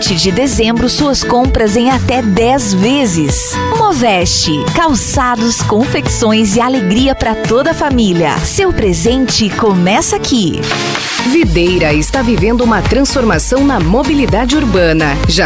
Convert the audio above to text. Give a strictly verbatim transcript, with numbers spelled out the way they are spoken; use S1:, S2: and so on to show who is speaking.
S1: vinte de dezembro suas compras em até dez vezes. Moveste, calçados, confecções e alegria para toda a família. Seu presente começa aqui.
S2: Videira está vivendo uma transformação na mobilidade urbana. Já